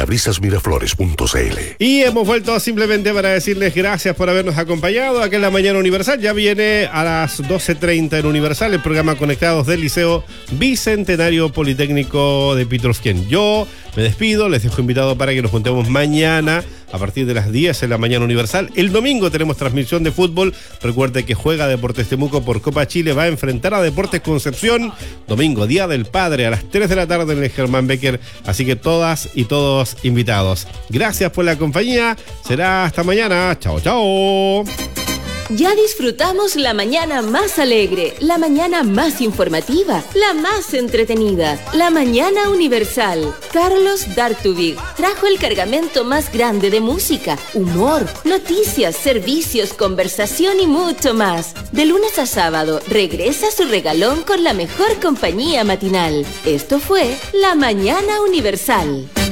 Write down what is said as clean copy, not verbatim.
parabrisasmiraflores.cl. Y hemos vuelto simplemente para decirles gracias por habernos acompañado. Aquí en la Mañana Universal ya viene a las 12:30 en Universal el programa Conectados del Liceo Bicentenario Politécnico de Pitrufquén. Yo me despido, les dejo invitado para que nos juntemos mañana a partir de las 10 en la Mañana Universal. El domingo tenemos transmisión de fútbol. Recuerde que juega Deportes Temuco por Copa Chile, va a enfrentar a Deportes Concepción. Domingo, Día del Padre, a las 3 de la tarde en el Germán Becker. Así que todas y todos invitados. Gracias por la compañía. Será hasta mañana. Chao, chao. Ya disfrutamos la mañana más alegre, la mañana más informativa, la más entretenida, la Mañana Universal. Carlos Dartubig trajo el cargamento más grande de música, humor, noticias, servicios, conversación y mucho más. De lunes a sábado, regresa su regalón con la mejor compañía matinal. Esto fue la Mañana Universal.